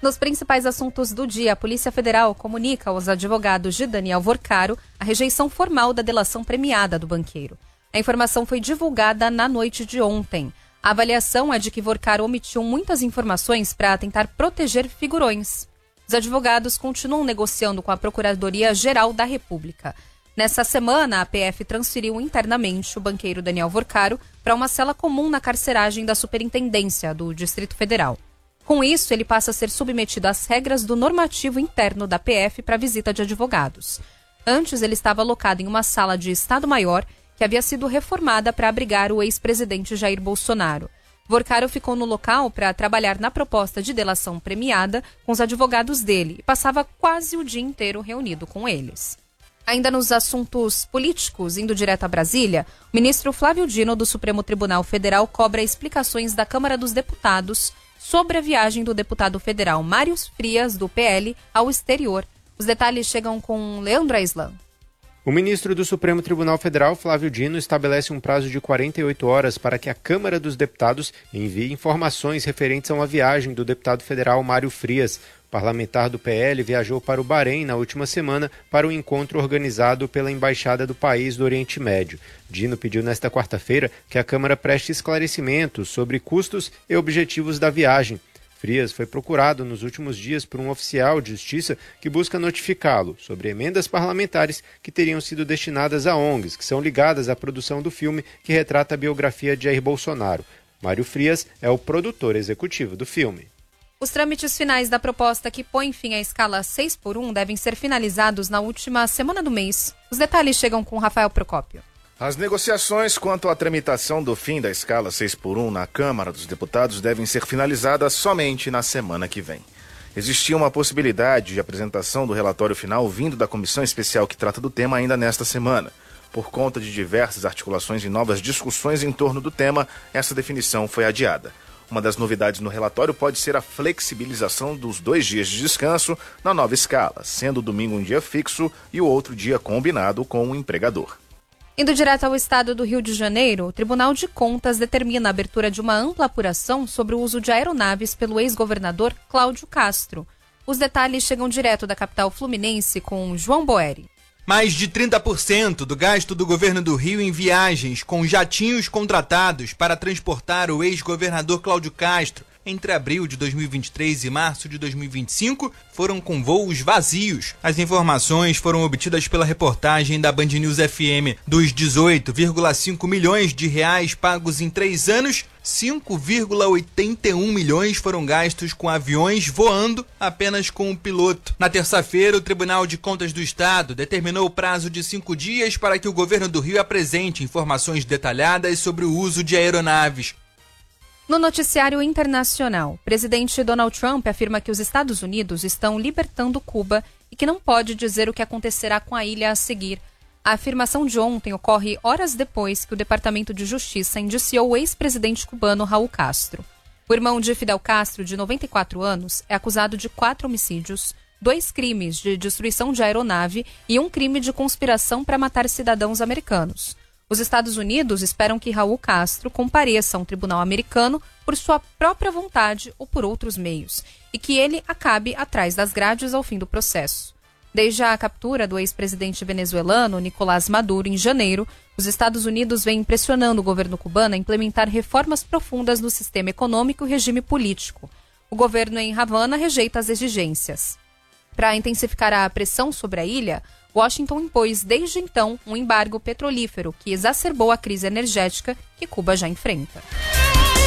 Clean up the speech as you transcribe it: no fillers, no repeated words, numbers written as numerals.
Nos principais assuntos do dia, a Polícia Federal comunica aos advogados de Daniel Vorcaro a rejeição formal da delação premiada do banqueiro. A informação foi divulgada na noite de ontem. A avaliação é de que Vorcaro omitiu muitas informações para tentar proteger figurões. Os advogados continuam negociando com a Procuradoria-Geral da República. Nessa semana, a PF transferiu internamente o banqueiro Daniel Vorcaro para uma cela comum na carceragem da Superintendência do Distrito Federal. Com isso, ele passa a ser submetido às regras do normativo interno da PF para visita de advogados. Antes, ele estava alocado em uma sala de Estado Maior que havia sido reformada para abrigar o ex-presidente Jair Bolsonaro. Vorcaro ficou no local para trabalhar na proposta de delação premiada com os advogados dele e passava quase o dia inteiro reunido com eles. Ainda nos assuntos políticos, indo direto a Brasília, o ministro Flávio Dino do Supremo Tribunal Federal cobra explicações da Câmara dos Deputados sobre a viagem do deputado federal Mário Frias, do PL, ao exterior. Os detalhes chegam com Leandro Aislan. O ministro do Supremo Tribunal Federal, Flávio Dino, estabelece um prazo de 48 horas para que a Câmara dos Deputados envie informações referentes a uma viagem do deputado federal Mário Frias. O parlamentar do PL viajou para o Bahrein na última semana para um encontro organizado pela Embaixada do país do Oriente Médio. Dino pediu nesta quarta-feira que a Câmara preste esclarecimentos sobre custos e objetivos da viagem. Frias foi procurado nos últimos dias por um oficial de justiça que busca notificá-lo sobre emendas parlamentares que teriam sido destinadas a ONGs, que são ligadas à produção do filme que retrata a biografia de Jair Bolsonaro. Mário Frias é o produtor executivo do filme. Os trâmites finais da proposta que põe fim à escala 6x1 devem ser finalizados na última semana do mês. Os detalhes chegam com Rafael Procópio. As negociações quanto à tramitação do fim da escala 6x1 na Câmara dos Deputados devem ser finalizadas somente na semana que vem. Existia uma possibilidade de apresentação do relatório final vindo da comissão especial que trata do tema ainda nesta semana. Por conta de diversas articulações e novas discussões em torno do tema, essa definição foi adiada. Uma das novidades no relatório pode ser a flexibilização dos 2 dias de descanso na nova escala, sendo o domingo um dia fixo e o outro dia combinado com o empregador. Indo direto ao estado do Rio de Janeiro, o Tribunal de Contas determina a abertura de uma ampla apuração sobre o uso de aeronaves pelo ex-governador Cláudio Castro. Os detalhes chegam direto da capital fluminense com João Boeri. Mais de 30% do gasto do governo do Rio em viagens com jatinhos contratados para transportar o ex-governador Cláudio Castro entre abril de 2023 e março de 2025 foram com voos vazios. As informações foram obtidas pela reportagem da Band News FM. Dos 18,5 milhões de reais pagos em 3 anos, 5,81 milhões foram gastos com aviões voando apenas com o piloto. Na terça-feira, o Tribunal de Contas do Estado determinou o prazo de 5 dias para que o governo do Rio apresente informações detalhadas sobre o uso de aeronaves. No noticiário internacional, o presidente Donald Trump afirma que os Estados Unidos estão libertando Cuba e que não pode dizer o que acontecerá com a ilha a seguir. A afirmação de ontem ocorre horas depois que o Departamento de Justiça indiciou o ex-presidente cubano Raul Castro. O irmão de Fidel Castro, de 94 anos, é acusado de 4 homicídios, 2 crimes de destruição de aeronave e um crime de conspiração para matar cidadãos americanos. Os Estados Unidos esperam que Raul Castro compareça a um tribunal americano por sua própria vontade ou por outros meios, e que ele acabe atrás das grades ao fim do processo. Desde a captura do ex-presidente venezuelano Nicolás Maduro em janeiro, os Estados Unidos vêm pressionando o governo cubano a implementar reformas profundas no sistema econômico e regime político. O governo em Havana rejeita as exigências. Para intensificar a pressão sobre a ilha, Washington impôs desde então um embargo petrolífero que exacerbou a crise energética que Cuba já enfrenta.